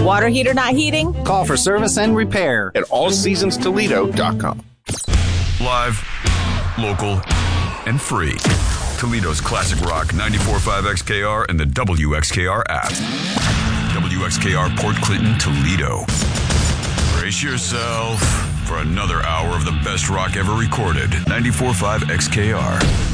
Water heater not heating? Call for service and repair at allseasonstoledo.com. Live, local, and free. Toledo's classic rock 94.5 XKR and the WXKR app. WXKR Port Clinton, Toledo. Brace yourself for another hour of the best rock ever recorded. 94.5 XKR.